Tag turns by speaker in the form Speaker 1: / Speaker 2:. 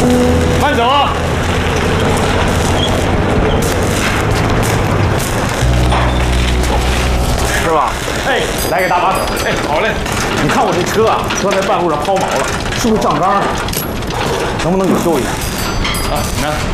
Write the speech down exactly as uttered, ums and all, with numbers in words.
Speaker 1: 慢走啊！是吧？哎，来个大把手。哎，好嘞。你看我这车啊，刚才半路上抛锚了，是不是胀缸？能不能给修一下？啊，你看。